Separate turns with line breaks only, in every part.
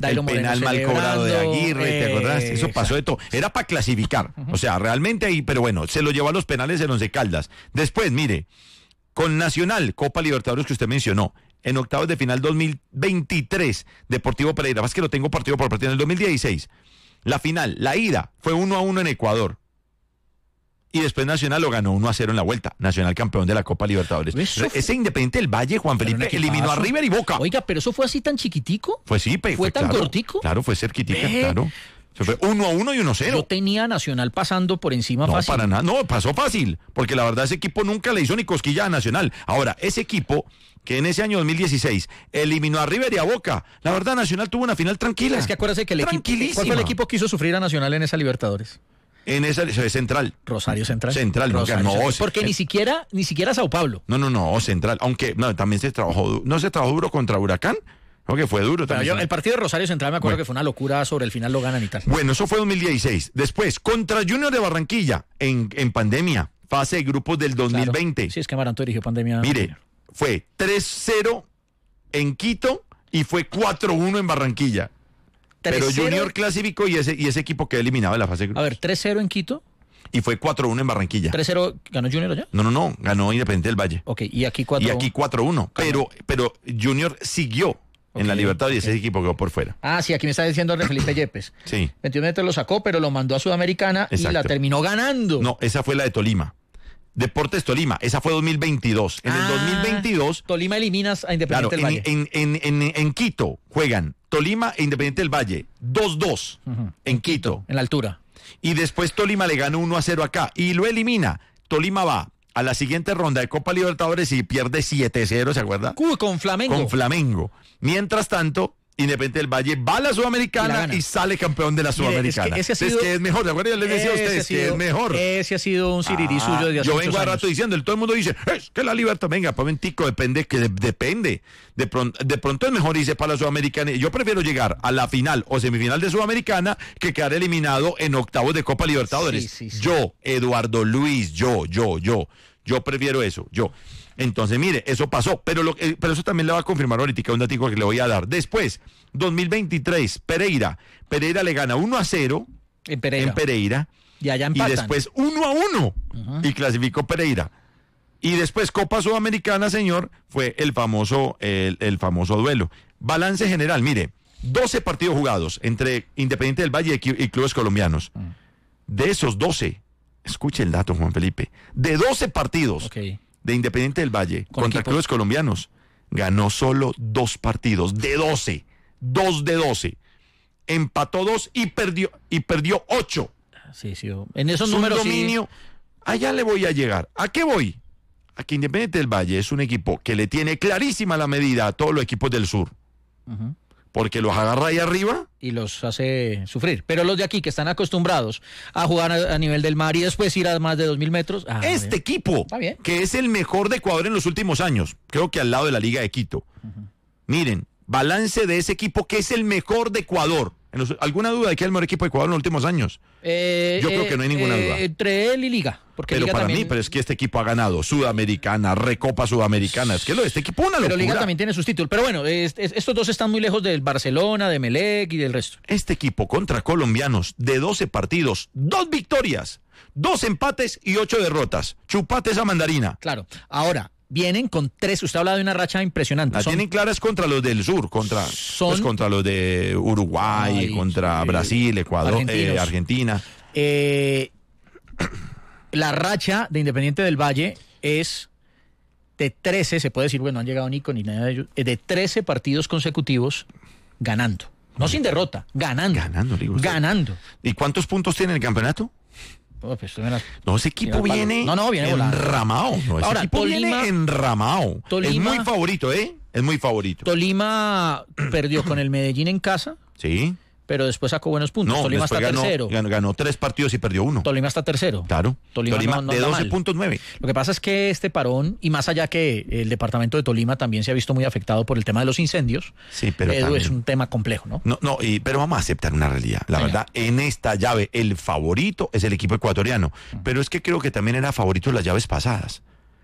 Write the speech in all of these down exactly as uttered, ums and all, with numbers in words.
Dairo
el
Moreno
penal mal
celebrando,
cobrado de Aguirre, ¿te acordás? Eso
exacto.
pasó de todo. Era para clasificar. Uh-huh. O sea, realmente ahí, pero bueno, se lo llevó a los penales el Once Caldas. Después, mire, con Nacional, Copa Libertadores que usted mencionó, en octavos de final dos mil veintitrés, Deportivo Pereira, más que lo tengo partido por partido en el dos mil dieciséis. La final, la ida, fue uno a uno en Ecuador. Y después Nacional lo ganó uno a cero en la vuelta. Nacional campeón de la Copa Libertadores.
Eso fue...
Ese Independiente del Valle, Juan Felipe, eliminó a River y Boca.
Oiga, pero eso fue así tan chiquitico.
Pues sí, pe,
¿Fue, fue tan
claro,
cortico?
Claro, fue cerquitica,
¿Ve?
claro. Se fue uno a uno y uno a cero.
Yo tenía Nacional pasando por encima
no,
fácil.
No, para nada. No, pasó fácil. Porque la verdad ese equipo nunca le hizo ni cosquilla a Nacional. Ahora, ese equipo que en ese año dos mil dieciséis eliminó a River y a Boca. La verdad, Nacional tuvo una final tranquila.
Es que acuérdese que el equipo... ¿Cuál fue el equipo que hizo sufrir a Nacional en esa Libertadores?
En esa Central.
Rosario Central.
Central,
Rosario,
no,
Central.
no.
Porque
eh,
ni siquiera, ni siquiera Sao Paulo.
No, no, no, Central. Aunque no, también se trabajó, no se trabajó duro contra Huracán. Creo que fue duro también.
Yo, el partido de Rosario Central me acuerdo bueno. que fue una locura, sobre el final lo ganan y tal.
Bueno, eso fue dos mil dieciséis. Después, contra Junior de Barranquilla, en, en pandemia, fase de grupos del dos mil veinte.
Claro. Sí, es que Amaranto dirigió pandemia.
Mire, fue tres cero en Quito y fue cuatro uno en Barranquilla. Pero Junior clasificó y ese, y ese equipo quedó eliminado de la fase de grupos.
A ver, tres cero en Quito.
Y fue cuatro uno en Barranquilla.
¿tres cero ganó Junior allá?
No, no, no, ganó Independiente del Valle.
Ok, y aquí cuatro uno.
Y aquí cuatro uno. Pero, pero Junior siguió okay, en la Libertadores okay. y ese equipo quedó por fuera.
Ah, sí, aquí me está diciendo Felipe Yepes.
Sí.
veintiún metros lo sacó, pero lo mandó a Sudamericana Exacto. y la terminó ganando.
No, esa fue la de Tolima. Deportes Tolima, esa fue dos mil veintidós. En ah, el dos mil veintidós...
Tolima eliminas a Independiente
claro,
del Valle.
En, en, en, en, en Quito juegan Tolima e Independiente del Valle. dos dos uh-huh. en Quito.
En la altura.
Y después Tolima le ganó uno a cero acá y lo elimina. Tolima va a la siguiente ronda de Copa Libertadores y pierde siete cero, ¿se acuerda?
Uy, con Flamengo.
Con Flamengo. Mientras tanto, Independiente del Valle va a la Sudamericana y, y sale campeón de la Sudamericana.
Mire, es que ese ha sido,
es que es mejor, ¿de acuerdo? Yo les decía a ustedes que es mejor.
Ese ha sido un sirirí ah, suyo desde hace
Yo vengo a rato
años.
diciendo, todo el mundo dice, es que la Libertad, venga, para un tico, depende, que de, depende. De pronto, de pronto es mejor irse para la Sudamericana. Yo prefiero llegar a la final o semifinal de Sudamericana que quedar eliminado en octavos de Copa Libertadores. Sí, sí, sí. Yo, Eduardo Luis, yo, yo, yo, yo prefiero eso, yo. Entonces, mire, eso pasó, pero, lo, eh, pero eso también le va a confirmar ahorita un datico que le voy a dar. Después, dos mil veintitrés, Pereira. Pereira le gana uno a cero
en Pereira.
En Pereira
y allá empatan.
Y después uno a uno uh-huh. y clasificó Pereira. Y después Copa Sudamericana, señor, fue el famoso, el, el famoso duelo. Balance general, mire, doce partidos jugados entre Independiente del Valle y, y clubes colombianos. Uh-huh. De esos doce, escuche el dato, Juan Felipe, de doce partidos...
Okay.
de Independiente del Valle
Con
contra
equipos.
clubes colombianos, ganó solo dos partidos, de doce, dos de doce, empató dos y perdió, y perdió ocho.
Sí, sí, en esos
Su
números
dominio, sí. Allá le voy a llegar. ¿A qué voy? A que Independiente del Valle es un equipo que le tiene clarísima la medida a todos los equipos del sur. Uh-huh. Porque los agarra ahí arriba
y los hace sufrir. Pero los de aquí que están acostumbrados a jugar a, a nivel del mar y después ir a más de dos mil metros. Ah,
este
bien.
equipo,
Está bien.
que es el mejor de Ecuador en los últimos años, creo que al lado de la Liga de Quito. Uh-huh. Miren, balance de ese equipo que es el mejor de Ecuador. En los, ¿Alguna duda de que es el mejor equipo de Ecuador en los últimos años?
Eh,
Yo creo que no hay ninguna
eh,
duda.
Entre él y Liga. Porque
pero
Liga
para
también...
mí, pero es que este equipo ha ganado Sudamericana, Recopa Sudamericana. Es que lo, este equipo es una locura.
Pero Liga también tiene sus títulos. Pero bueno, es, es, estos dos están muy lejos del Barcelona, de Melec y del resto.
Este equipo contra colombianos de doce partidos, dos victorias, dos empates y ocho derrotas. Chupate esa mandarina.
Claro. Ahora, vienen con tres, usted habla de una racha impresionante.
La
son,
tienen claras contra los del sur, contra,
son,
pues contra los de Uruguay, ay, contra sí, Brasil, Ecuador, eh, Argentina.
Eh, la racha de Independiente del Valle es de trece, se puede decir, bueno, no han llegado Nico ni nada de ellos, de trece partidos consecutivos ganando. No sin derrota, ganando.
Ganando, digo usted.
Ganando.
¿Y cuántos puntos tiene el campeonato?
Oh, pues, la...
No, ese equipo viene,
no, no, viene
enramado. No, ese
Ahora,
equipo
Tolima,
viene enramado.
Tolima,
es muy favorito, ¿eh? Es muy favorito.
Tolima perdió con el Medellín en casa.
Sí.
Pero después sacó buenos puntos.
No,
Tolima está
ganó,
tercero.
Ganó, ganó tres partidos y perdió uno.
Tolima está tercero.
Claro.
Tolima,
Tolima
no, no
de doce
mal.
punto nueve.
Lo que pasa es que este parón, y más allá que el departamento de Tolima también se ha visto muy afectado por el tema de los incendios,
sí, pero
Edu, es un tema complejo, ¿no?
No, no, y, pero vamos a aceptar una realidad. La Señor. verdad, en esta llave, el favorito es el equipo ecuatoriano. Uh-huh. Pero es que creo que también era favorito las llaves pasadas.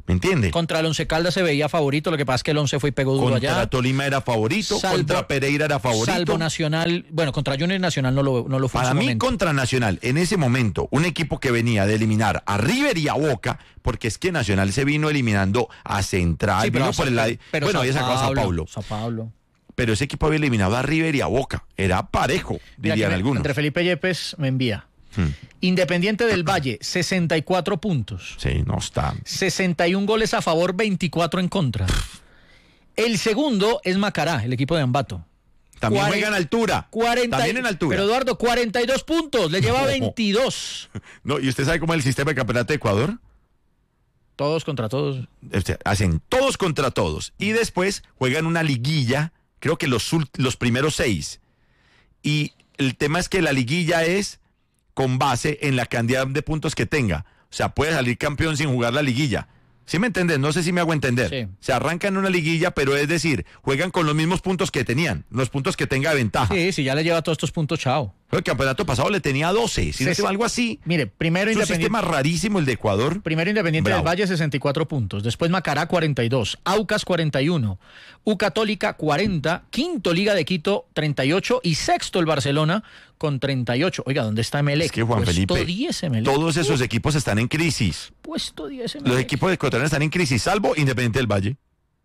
¿Me entiende?
Contra el Once Caldas se veía favorito, lo que pasa es que el Once fue y pegó duro
Contra
allá.
Tolima era favorito,
Salvo-
contra Pereira era favorito.
Salvo Nacional, bueno, contra Junior Nacional no lo, no lo fue en
Para
su
mí,
momento.
contra Nacional, en ese momento, un equipo que venía de eliminar a River y a Boca, porque es que Nacional se vino eliminando a Central,
Sí, pero
vino
a
por
Sa-
el lado.
pero
Bueno,
Sao
había sacado a Sao Paulo.
Sao Paulo.
Pero ese equipo había eliminado a River y a Boca. Era parejo,
Mira,
dirían
que me-
algunos.
Entre Felipe Yepes me envía.
Hmm.
Independiente del Valle, sesenta y cuatro puntos.
Sí, no está.
sesenta y un goles a favor, veinticuatro en contra. El segundo es Macará, el equipo de Ambato.
También
Cuaren-
juega en altura.
cuarenta
También en altura.
Pero Eduardo, cuarenta y dos puntos, le lleva
No.
veintidós.
No, ¿y usted sabe cómo es el sistema de campeonato de Ecuador?
Todos contra todos.
O sea, hacen todos contra todos. Y después juegan una liguilla, creo que los, ult- los primeros seis. Y el tema es que la liguilla es con base en la cantidad de puntos que tenga. O sea, puede salir campeón sin jugar la liguilla. ¿Sí me entiendes? No sé si me hago entender.
Sí.
Se arrancan en una liguilla, pero es decir, juegan con los mismos puntos que tenían, los puntos que tenga de ventaja.
Sí, si ya le lleva todos estos puntos, chao.
El campeonato pasado le tenía doce, si no
Sí,
se va algo así.
Mire, primero
Es un
Independiente.
sistema rarísimo el de Ecuador.
Primero Independiente
Bravo.
del Valle, sesenta y cuatro puntos. Después Macará, cuarenta y dos. Aucas, cuarenta y uno. U Católica, cuarenta. Quinto, Liga de Quito, treinta y ocho. Y sexto, el Barcelona, con treinta y ocho. Oiga, ¿dónde está Emelec?
Es que Juan
Puesto
Felipe,
diez, Emelec.
todos esos equipos están en crisis.
Puesto diez, Emelec.
Los equipos ecuatorianos están en crisis, salvo Independiente del Valle.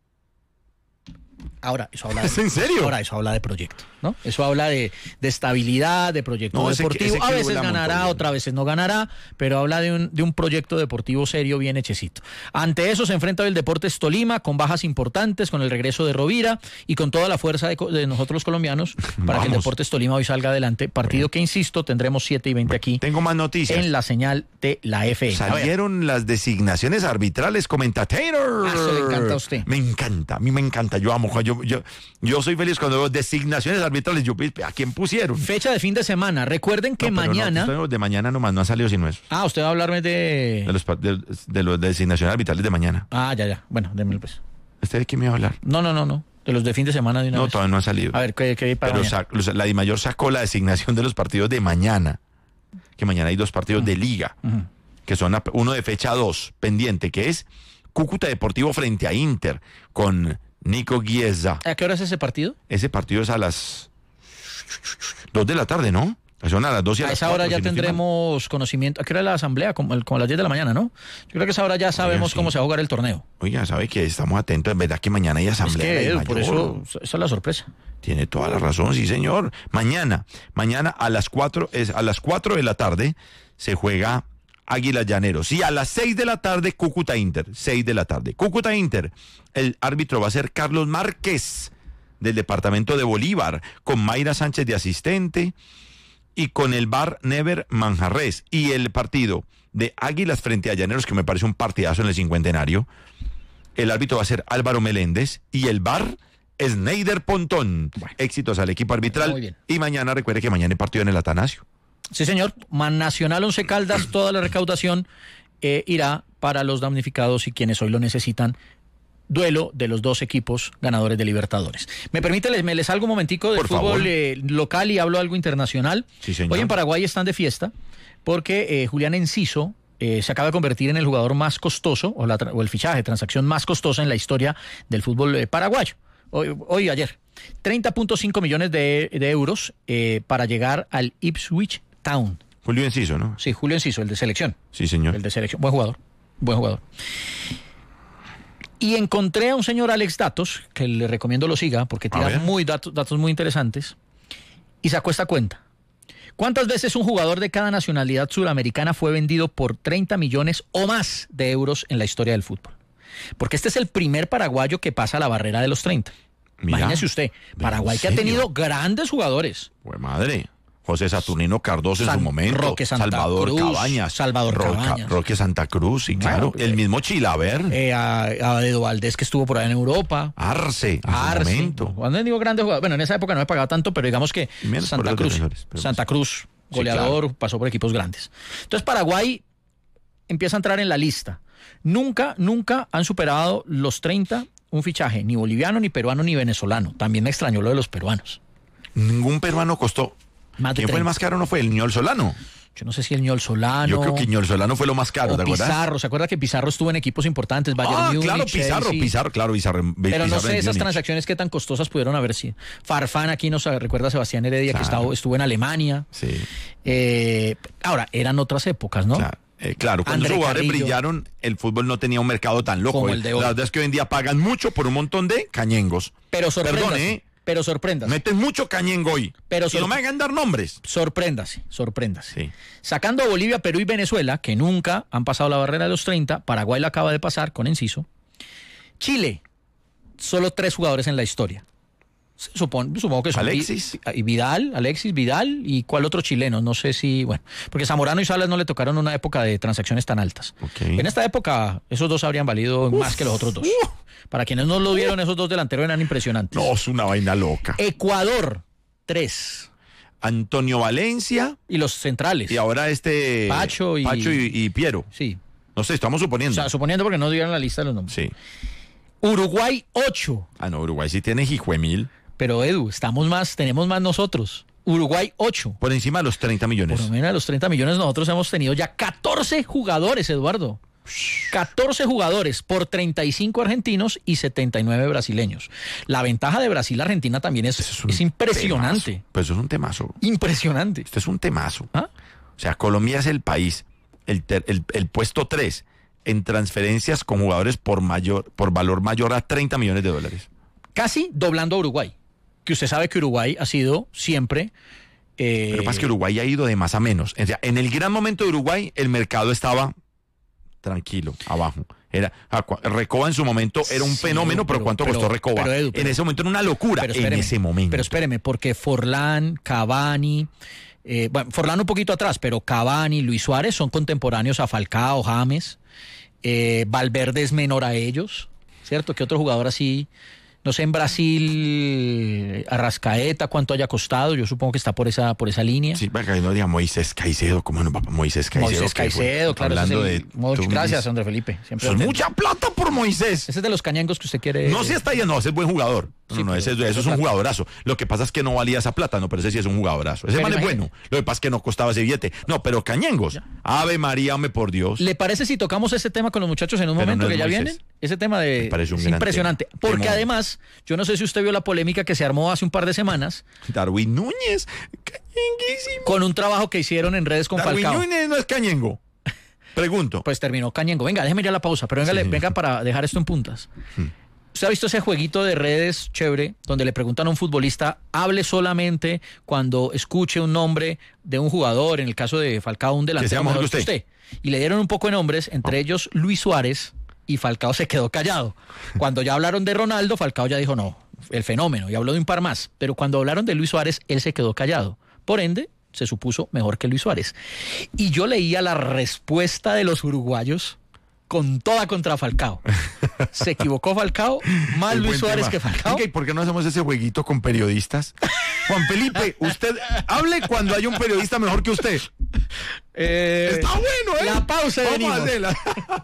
Ahora, eso habla de,
¿Es en serio?
Ahora, eso habla de proyecto, ¿no? Eso habla de, de estabilidad, de proyecto
No, ese que-
deportivo.
ese que
A veces
la montó
ganará,
bien.
otras veces no ganará, pero habla de un, de un proyecto deportivo serio, bien hechecito. Ante eso se enfrenta el Deportes Tolima, con bajas importantes, con el regreso de Rovira y con toda la fuerza de, co- de nosotros los colombianos para que el
Vamos.
Deportes Tolima hoy salga adelante. Partido que, insisto, tendremos siete y veinte aquí
Tengo más noticias.
en la señal de la F M. A ver.
Salieron las designaciones arbitrales, comentator.
Ah, eso le encanta a usted.
Me encanta, a mí me encanta. Yo amo, yo, yo, yo soy feliz cuando veo designaciones arbitrales. Yo, ¿a quién pusieron?
Fecha de fin de semana. Recuerden que
No, pero
mañana...
no, de mañana nomás, no ha salido sino eso.
Ah, usted va a hablarme de...
De los, pa- de, de los designaciones arbitrales de mañana.
Ah, ya, ya. Bueno, démelo pues.
¿Usted de qué me va a hablar?
No, no, no, no. De los de fin de semana de una
No,
vez.
todavía no ha salido.
A ver, ¿qué, qué hay para
Pero
mañana?
sa- los- la DIMAYOR sacó la designación de los partidos de mañana. Que mañana hay dos partidos de liga.
Ujú.
Que son a- uno de fecha dos, pendiente, que es Cúcuta Deportivo frente a Inter, con Nico Chiesa.
¿A qué hora es ese partido?
Ese partido es a las dos de la tarde, ¿no? Son a las dos y a,
A
las
esa hora
cuatro,
ya
si no estoy mal.
tendremos conocimiento. ¿A qué hora es la asamblea? Como, el- como a las diez de la mañana, ¿no? Yo creo que a esa hora ya sabemos
sí.
cómo se va a jugar el torneo.
Oiga, sabe que estamos atentos, es verdad que mañana hay
Es
asamblea. de
que,
la
Edu, por
DIMAYOR.
eso, esa es la sorpresa.
Tiene toda la razón, sí, señor. Mañana, mañana a las cuatro, es a las cuatro de la tarde se juega Águilas Llaneros. Y a las seis de la tarde, Cúcuta Inter. seis de la tarde. Cúcuta Inter. El árbitro va a ser Carlos Márquez, del departamento de Bolívar, con Mayra Sánchez de asistente y con el V A R Never Manjarres. Y el partido de Águilas frente a Llaneros, que me parece un partidazo en el cincuentenario. El árbitro va a ser Álvaro Meléndez y el V A R es Neider Pontón.
Bueno.
Éxitos al equipo arbitral.
Muy bien.
Y mañana, recuerde que mañana hay partido en el Atanasio.
Sí, señor. Man Nacional Once Caldas, toda la recaudación eh, irá para los damnificados y quienes hoy lo necesitan. Duelo de los dos equipos ganadores de Libertadores. ¿Me permite, les, me les salgo un momentico del
Por
fútbol
favor.
eh, local y hablo algo internacional?
Sí, señor.
Hoy en Paraguay están de fiesta porque eh, Julián Enciso eh, se acaba de convertir en el jugador más costoso o, la, tra- o el fichaje, transacción más costosa en la historia del fútbol eh, paraguayo. Hoy, hoy ayer. treinta punto cinco millones de, de euros eh, para llegar al Ipswich Town.
Julio Enciso, ¿no?
Sí, Julio Enciso, el de selección.
Sí, señor.
El de selección. Buen jugador. Buen jugador. Y encontré a un señor Alex Datos, que le recomiendo lo siga, porque
A
tira
ver.
muy datos, datos muy interesantes, y sacó esta cuenta. ¿Cuántas veces un jugador de cada nacionalidad suramericana fue vendido por treinta millones o más de euros en la historia del fútbol? Porque este es el primer paraguayo que pasa la barrera de los treinta.
Mira.
Imagínese usted, Paraguay
¿En
que ha
serio?
tenido grandes jugadores.
Pues madre. José Saturnino Cardoso en
San-
su momento.
Roque Santa
Salvador
Cruz,
Cabañas.
Salvador
Roca-
Cabañas.
Roque Santa Cruz, sí, claro.
Claro.
El mismo Chilaver.
Eh, a, a Edo Valdés, que estuvo por allá en Europa.
Arce, en su
Arce.
momento.
Cuando digo grandes jugadores, bueno, en esa época no me pagaba tanto, pero digamos que
Y menos por
Santa
los
Cruz,
defensores, pero
Santa
pues-
Cruz,
Sí,
goleador,
claro.
pasó por equipos grandes. Entonces Paraguay empieza a entrar en la lista. Nunca, nunca han superado los treinta un fichaje, ni boliviano, ni peruano, ni venezolano. También me extrañó lo de los peruanos.
Ningún peruano costó.
Más de
¿Quién fue el
treinta.
más caro? No fue el Ñol Solano.
yo no sé si el Ñol Solano.
Yo creo que Ñol Solano fue lo más caro,
o
¿te acuerdas?
Pizarro, ¿se acuerda que Pizarro estuvo en equipos importantes? Bayern
Ah,
Múnich,
claro, Pizarro,
Chelsea.
Pizarro, claro, Pizarro.
Pero no
Pizarro
sé
en
esas
Múnich.
transacciones qué tan costosas pudieron haber sido. Farfán aquí nos recuerda a Sebastián Heredia,
Claro.
que estaba, estuvo en Alemania.
Sí,
Eh, ahora, eran otras épocas, ¿no?
claro. Eh, claro, cuando
André
los jugadores
Carrillo.
brillaron, el fútbol no tenía un mercado tan loco.
Como
eh.
el de hoy.
La verdad es que hoy en día pagan mucho por un montón de cañengos.
Pero sorpréndase.
Perdón, ¿eh?
Pero sorpréndase.
Meten mucho cañengo hoy.
Pero
y no
sor-
me hagan dar nombres.
Sorpréndase, sorpréndase.
Sí.
Sacando a Bolivia, Perú y Venezuela, que nunca han pasado la barrera de los treinta, Paraguay la acaba de pasar con Enciso. Chile, solo tres jugadores en la historia. Supon- supongo que son
Alexis.
Vi- y Vidal, Alexis, Vidal y cuál otro chileno, no sé si, bueno, porque Zamorano y Salas no le tocaron una época de transacciones tan altas.
Ok.
En esta época esos dos habrían valido más que los otros dos.
uf.
Para quienes no lo vieron, esos dos delanteros eran impresionantes.
No, es una vaina loca.
Ecuador, tres.
Antonio Valencia
Y los centrales.
y ahora este
Pacho y-
Pacho y, y Piero.
Sí.
No sé, estamos
O
suponiendo.
sea, suponiendo porque no dieron la lista de los nombres.
Sí.
Uruguay, ocho.
Ah, no, Uruguay sí tiene hijuemil.
Pero Edu, estamos más, tenemos más nosotros. Uruguay, ocho.
Por encima de los treinta
Por
millones.
lo menos de los treinta millones nosotros hemos tenido ya catorce jugadores, Eduardo. catorce jugadores por treinta y cinco argentinos y setenta y nueve brasileños. La ventaja de Brasil-Argentina también es,
Eso un
es impresionante.
temazo. Pero eso es un temazo.
Impresionante.
Esto es un temazo.
¿Ah?
O sea, Colombia es el país, el, ter- el, el puesto tres en transferencias con jugadores por mayor, por valor mayor a treinta millones de dólares.
Casi doblando a Uruguay. Que usted sabe que Uruguay ha sido siempre... eh,
Pero pasa que Uruguay ha ido de más a menos. O sea, en el gran momento de Uruguay, el mercado estaba tranquilo, abajo. Era ah, cua- Recoba en su momento era un
Sí,
fenómeno, pero,
pero-
¿cuánto
pero-
costó Recoba?
pero, Edu, pero-
en ese momento era una locura.
Pero
En
espéreme,
ese momento.
Pero espéreme, porque Forlán, Cavani, eh, bueno, Forlán un poquito atrás, pero Cavani, Luis Suárez son contemporáneos a Falcao, James. Eh, Valverde es menor a ellos, ¿cierto? ¿Qué otro jugador así? No sé, en Brasil, Arrascaeta, cuánto haya costado, yo supongo que está por esa, por esa línea.
Sí, para que no diga Moisés Caicedo, ¿cómo no, papá? Moisés Caicedo.
Moisés
que fue
Caicedo, claro. ese
Hablando
es el-
de.
muchas
tú
gracias,
dices,
André Felipe. Siempre
Eso es
atento.
mucha plata por Moisés.
Ese es de los cañangos que usted quiere.
No, si está ya, no, ese es buen jugador. No,
Sí,
no,
pero-
ese,
pero
eso es un
plata.
jugadorazo. Lo que pasa es que no valía esa plata, no, pero ese sí es un jugadorazo. Ese
Pero
man es
imagínate.
bueno. Lo que pasa es que no costaba ese billete. No, pero cañengos. Ave María, hombre, por Dios.
¿Le parece si tocamos ese tema con los muchachos en un
Pero
momento
no es
que ya
Moisés.
vienen? Ese tema de
Me parece un
es
gran
impresionante.
tema.
Porque
Tema.
además, yo no sé si usted vio la polémica que se armó hace un par de semanas
Darwin Núñez, cañenguísimo.
con un trabajo que hicieron en redes con
Darwin
Falcao.
Núñez no es cañengo. Pregunto.
Pues terminó cañengo. Venga, déjeme ir a la pausa, pero venga,
Sí. Hmm.
venga para dejar esto en puntas. ¿Usted ha visto ese jueguito de redes chévere donde le preguntan a un futbolista, hable solamente cuando escuche un nombre de un jugador, en el caso de Falcao, un delantero
sea mejor
mejor
que
que
usted?
usted? Y le dieron un poco de nombres, entre ellos Luis Suárez, y Falcao se quedó callado. Cuando ya hablaron de Ronaldo, Falcao ya dijo no, el fenómeno, y habló de un par más. Pero cuando hablaron de Luis Suárez, él se quedó callado. Por ende, se supuso mejor que Luis Suárez. Y yo leía la respuesta de los uruguayos con toda contra Falcao. Se equivocó Falcao, más
El
Luis
buen
Suárez
tema.
que Falcao.
Venga, ¿y por qué no hacemos ese jueguito con periodistas? Juan Felipe, usted hable cuando haya un periodista mejor que usted.
Eh,
Está bueno, ¿eh?
La pausa y
Vamos a
venimos.
hacerla.